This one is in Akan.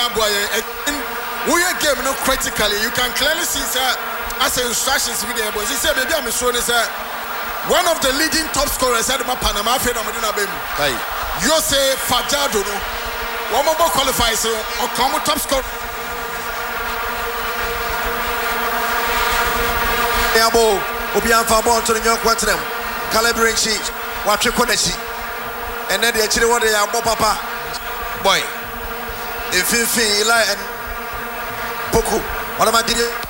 boy. We are game no critically. You can clearly see sir as instructions video boys. He said baby I'm showing sir one of the leading top scorers at Panama Phenomenal Bem. You say Fajado no. One more qualifies or come top scorer. Yabo Obian Fabon to the young Quantum Calibering sheet. Watch your connection. And then they actually want to have papa. Boy. If you feel like and Poku, what am I doing?